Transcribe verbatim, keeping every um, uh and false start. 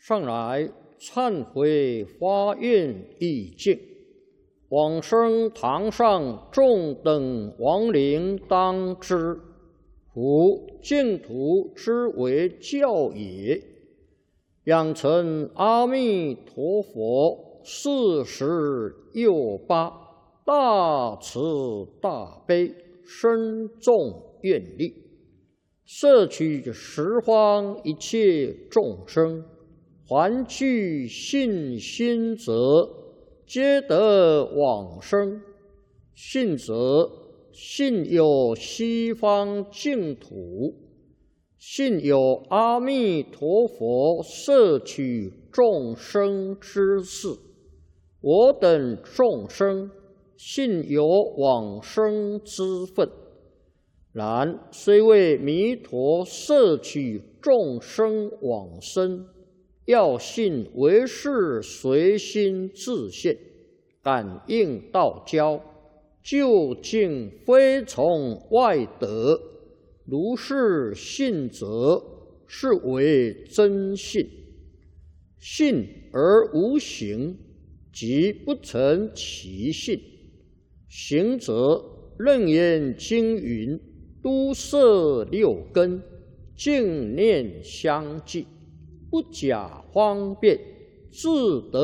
上来忏悔发愿意境，往生堂上众等亡灵当知，夫净土之为教也。养成阿弥陀佛四十又八大慈大悲深重愿力，摄取十方一切众生，还具信心者，皆得往生。信则信有西方净土，信有阿弥陀佛摄取众生之事。我等众生信有往生之分，然虽为弥陀摄取众生往生，要信为是随心自现，感应道交，究竟非从外得。如是信则，是为真信。信而无行，即不成其信。行则楞严经云：都摄六根，净念相继，不假方便，自得